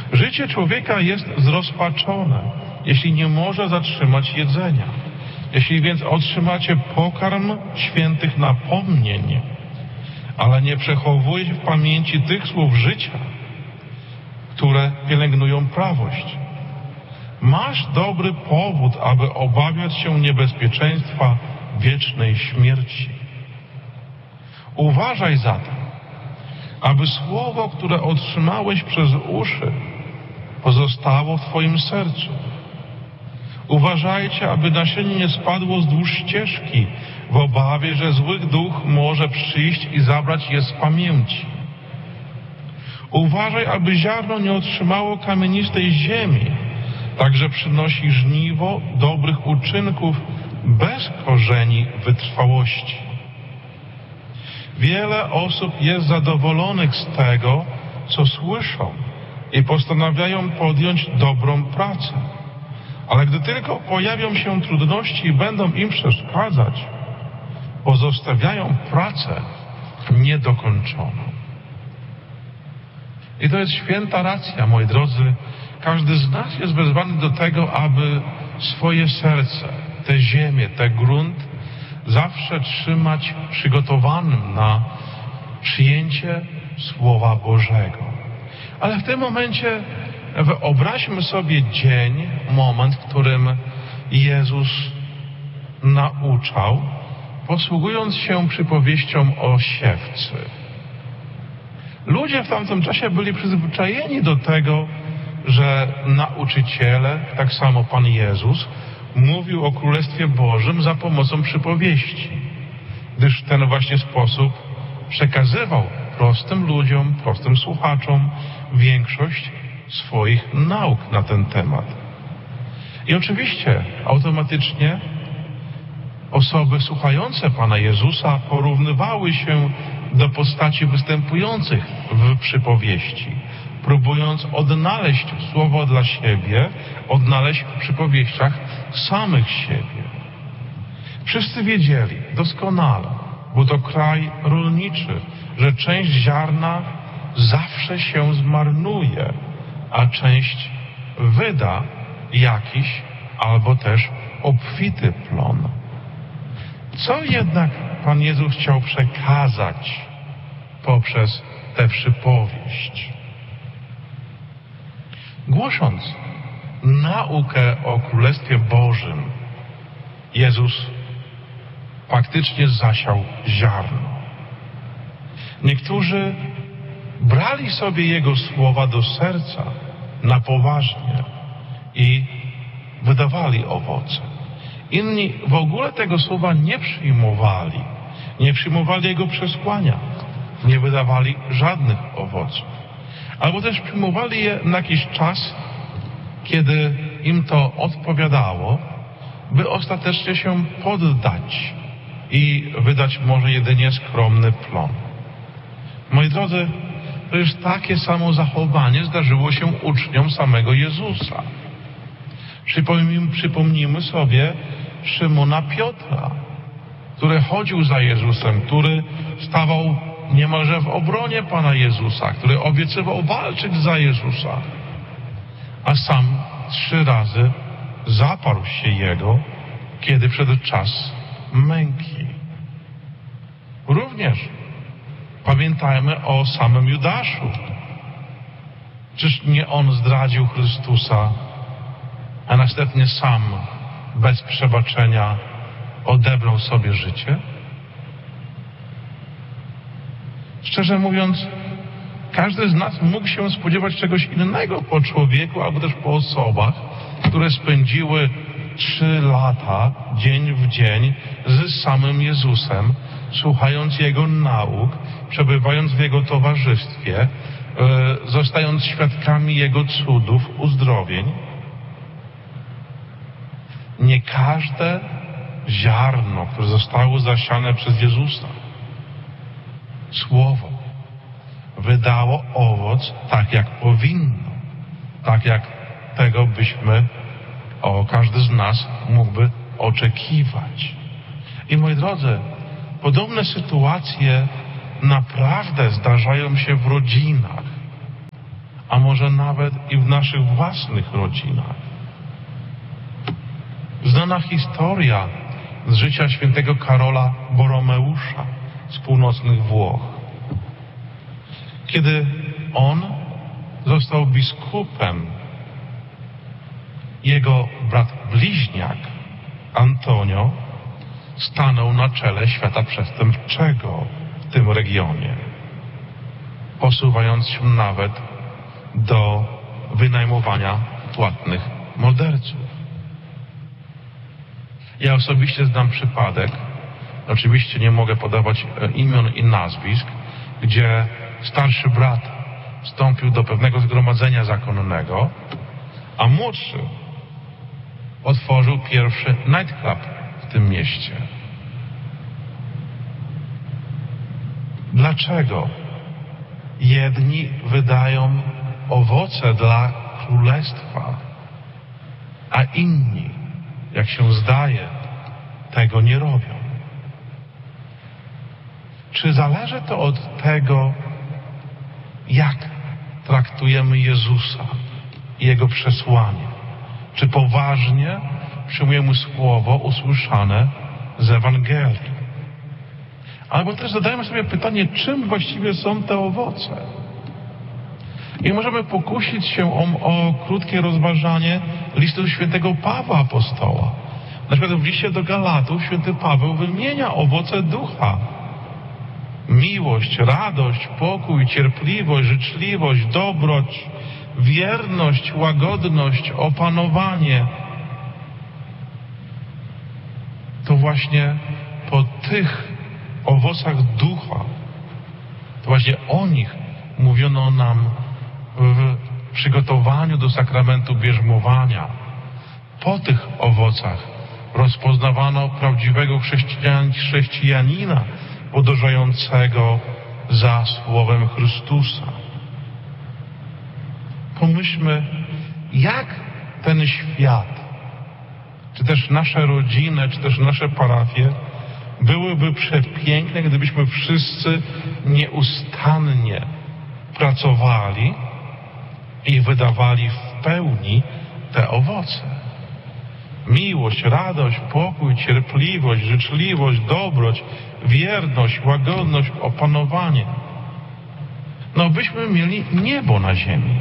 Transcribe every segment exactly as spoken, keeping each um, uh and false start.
Życie człowieka jest zrozpaczone, jeśli nie może zatrzymać jedzenia. Jeśli więc otrzymacie pokarm świętych napomnień, ale nie przechowujecie w pamięci tych słów życia, które pielęgnują prawość, masz dobry powód, aby obawiać się niebezpieczeństwa wiecznej śmierci. Uważaj zatem, aby słowo, które otrzymałeś przez uszy, pozostało w twoim sercu. Uważajcie, aby nasienie nie spadło wzdłuż ścieżki, w obawie, że zły duch może przyjść i zabrać je z pamięci. Uważaj, aby ziarno nie otrzymało kamienistej ziemi, także przynosi żniwo dobrych uczynków bez korzeni wytrwałości. Wiele osób jest zadowolonych z tego, co słyszą i postanawiają podjąć dobrą pracę. Ale gdy tylko pojawią się trudności i będą im przeszkadzać, pozostawiają pracę niedokończoną. I to jest święta racja, moi drodzy. Każdy z nas jest wezwany do tego, aby swoje serce, tę ziemię, ten grunt zawsze trzymać przygotowanym na przyjęcie Słowa Bożego. Ale w tym momencie wyobraźmy sobie dzień, moment, w którym Jezus nauczał, posługując się przypowieścią o siewcy. Ludzie w tamtym czasie byli przyzwyczajeni do tego, że nauczyciele, tak samo Pan Jezus, mówił o Królestwie Bożym za pomocą przypowieści, gdyż w ten właśnie sposób przekazywał prostym ludziom, prostym słuchaczom większość swoich nauk na ten temat. I oczywiście automatycznie osoby słuchające Pana Jezusa porównywały się do postaci występujących w przypowieści, próbując odnaleźć słowo dla siebie, odnaleźć w przypowieściach samych siebie. Wszyscy wiedzieli doskonale, był to kraj rolniczy, że część ziarna zawsze się zmarnuje, a część wyda jakiś albo też obfity plon. Co jednak Pan Jezus chciał przekazać poprzez tę przypowieść? Głosząc naukę o Królestwie Bożym, Jezus faktycznie zasiał ziarno. Niektórzy brali sobie Jego słowa do serca na poważnie i wydawali owoce. Inni w ogóle tego słowa nie przyjmowali, nie przyjmowali Jego przesłania, nie wydawali żadnych owoców. Albo też przyjmowali je na jakiś czas, kiedy im to odpowiadało, by ostatecznie się poddać i wydać może jedynie skromny plon. Moi drodzy, to już takie samo zachowanie zdarzyło się uczniom samego Jezusa. Przypomnijmy, przypomnijmy sobie Szymona Piotra, który chodził za Jezusem, który stawał niemalże w obronie Pana Jezusa, który obiecywał walczyć za Jezusa, a sam trzy razy zaparł się Jego, kiedy przyszedł czas męki. Również pamiętajmy o samym Judaszu. Czyż nie on zdradził Chrystusa, a następnie sam bez przebaczenia odebrał sobie życie? Szczerze mówiąc, każdy z nas mógł się spodziewać czegoś innego po człowieku albo też po osobach, które spędziły trzy lata, dzień w dzień z samym Jezusem, słuchając Jego nauk, przebywając w Jego towarzystwie, zostając świadkami Jego cudów, uzdrowień. Nie każde ziarno, które zostało zasiane przez Jezusa, Słowo, wydało owoc tak, jak powinno, tak jak tego byśmy, o każdy z nas mógłby oczekiwać. I moi drodzy, podobne sytuacje naprawdę zdarzają się w rodzinach, a może nawet i w naszych własnych rodzinach. Znana historia z życia świętego Karola Boromeusza z północnych Włoch. Kiedy on został biskupem, jego brat bliźniak Antonio stanął na czele świata przestępczego w tym regionie, posuwając się nawet do wynajmowania płatnych morderców. Ja osobiście znam przypadek, oczywiście nie mogę podawać imion i nazwisk, gdzie starszy brat wstąpił do pewnego zgromadzenia zakonnego, a młodszy otworzył pierwszy nightclub w tym mieście. Dlaczego jedni wydają owoce dla królestwa, a inni, jak się zdaje, tego nie robią? Czy zależy to od tego, jak traktujemy Jezusa i Jego przesłanie? Czy poważnie przyjmujemy słowo usłyszane z Ewangelii? Albo też zadajmy sobie pytanie, czym właściwie są te owoce? I możemy pokusić się o, o krótkie rozważanie listu świętego Pawła Apostoła. Na przykład w liście do Galatów święty Paweł wymienia owoce ducha. Miłość, radość, pokój, cierpliwość, życzliwość, dobroć, wierność, łagodność, opanowanie. To właśnie po tych owocach ducha, to właśnie o nich mówiono nam w przygotowaniu do sakramentu bierzmowania. Po tych owocach rozpoznawano prawdziwego chrześcijan, chrześcijanina podążającego za Słowem Chrystusa. Pomyślmy, jak ten świat, czy też nasze rodziny, czy też nasze parafie byłyby przepiękne, gdybyśmy wszyscy nieustannie pracowali i wydawali w pełni te owoce. Miłość, radość, pokój, cierpliwość, życzliwość, dobroć, wierność, łagodność, opanowanie. No byśmy mieli niebo na ziemi.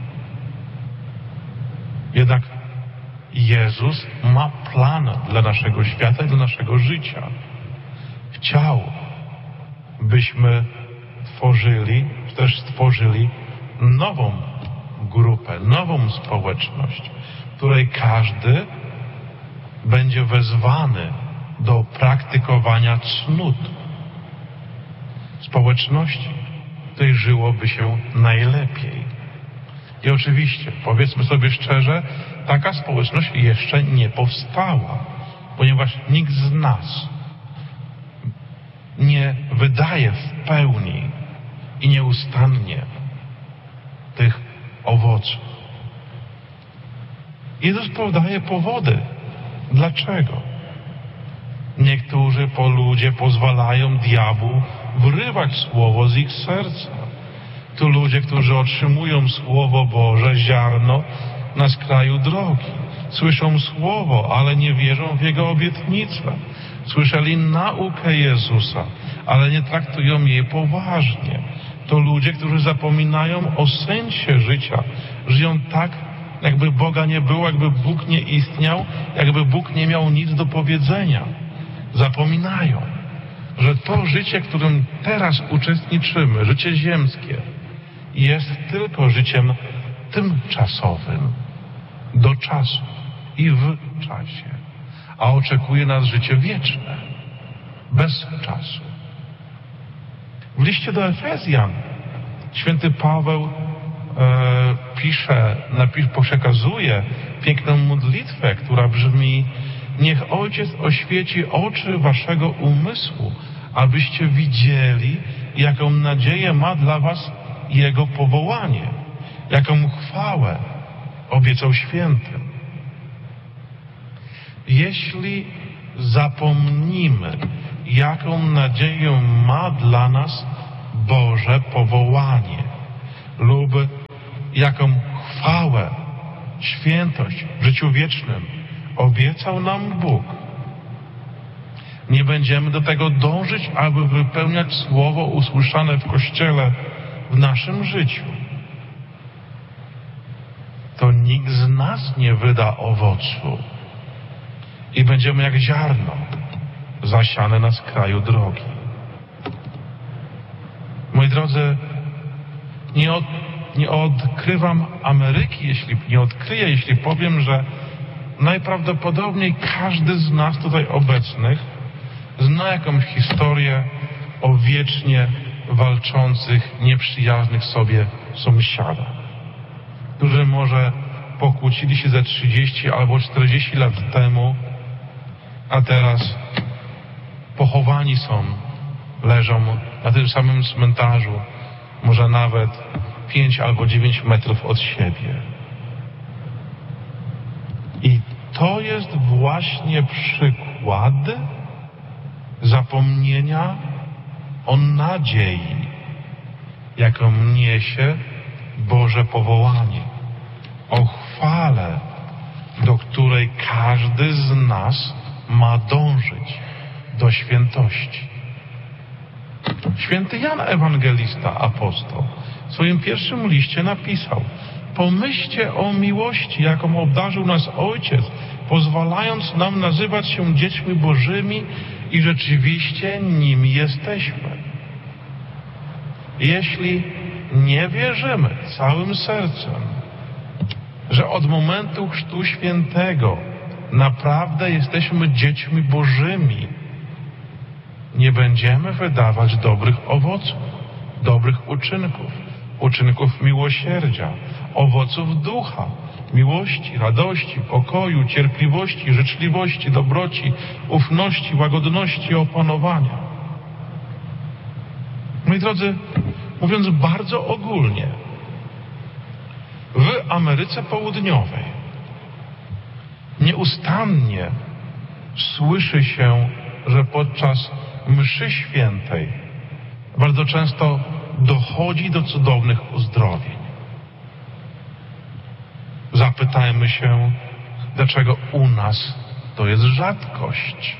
Jednak Jezus ma plan dla naszego świata i dla naszego życia. Chciał, byśmy tworzyli, czy też stworzyli nową grupę, nową społeczność, w której każdy będzie wezwany do praktykowania cnót. Społeczności, w której żyłoby się najlepiej. I oczywiście, powiedzmy sobie szczerze, taka społeczność jeszcze nie powstała, ponieważ nikt z nas nie wydaje w pełni i nieustannie tych owoców. Jezus podaje powody. Dlaczego? Niektórzy po ludzie pozwalają diabłu wyrywać słowo z ich serca. To ludzie, którzy otrzymują Słowo Boże, ziarno na skraju drogi. Słyszą Słowo, ale nie wierzą w Jego obietnice. Słyszeli naukę Jezusa, ale nie traktują jej poważnie. To ludzie, którzy zapominają o sensie życia. Żyją tak, jakby Boga nie było, jakby Bóg nie istniał, jakby Bóg nie miał nic do powiedzenia. Zapominają, że to życie, w którym teraz uczestniczymy, życie ziemskie, jest tylko życiem tymczasowym, do czasu i w czasie, a oczekuje nas życie wieczne, bez czasu. W liście do Efezjan święty Paweł e, pisze, napisz, przekazuje piękną modlitwę, która brzmi: niech Ojciec oświeci oczy waszego umysłu, abyście widzieli, jaką nadzieję ma dla was Jego powołanie, jaką chwałę obiecał świętym. Jeśli zapomnimy, jaką nadzieję ma dla nas Boże powołanie lub jaką chwałę, świętość w życiu wiecznym obiecał nam Bóg, nie będziemy do tego dążyć, aby wypełniać słowo usłyszane w Kościele w naszym życiu, to nikt z nas nie wyda owocu i będziemy jak ziarno zasiane na skraju drogi. Moi drodzy, nie, od, nie odkrywam Ameryki, jeśli nie odkryję, jeśli powiem, że najprawdopodobniej każdy z nas tutaj obecnych zna jakąś historię o wiecznie walczących, nieprzyjaznych sobie sąsiadach, którzy może pokłócili się ze trzydzieści albo czterdzieści lat temu, a teraz pochowani są, leżą na tym samym cmentarzu, może nawet pięć albo dziewięć metrów od siebie. I to jest właśnie przykład zapomnienia o nadziei, jaką niesie Boże powołanie, o chwale, do której każdy z nas ma dążyć, do świętości. Święty Jan Ewangelista, apostoł, w swoim pierwszym liście napisał: pomyślcie o miłości, jaką obdarzył nas Ojciec, pozwalając nam nazywać się dziećmi Bożymi, i rzeczywiście nimi jesteśmy. Jeśli nie wierzymy całym sercem, że od momentu Chrztu Świętego naprawdę jesteśmy dziećmi Bożymi, nie będziemy wydawać dobrych owoców, dobrych uczynków, uczynków miłosierdzia, owoców ducha, miłości, radości, pokoju, cierpliwości, życzliwości, dobroci, ufności, łagodności, opanowania. Moi drodzy, mówiąc bardzo ogólnie, w Ameryce Południowej nieustannie słyszy się, że podczas mszy świętej bardzo często dochodzi do cudownych uzdrowień. Zapytajmy się, dlaczego u nas to jest rzadkość.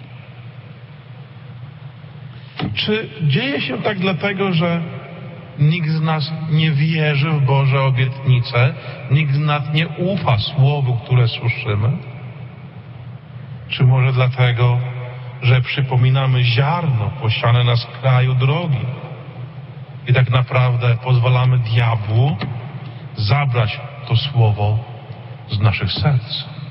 Czy dzieje się tak dlatego, że nikt z nas nie wierzy w Boże obietnice, nikt z nas nie ufa słowu, które słyszymy? Czy może dlatego, że przypominamy ziarno posiane na skraju drogi i tak naprawdę pozwalamy diabłu zabrać to słowo z naszych serc?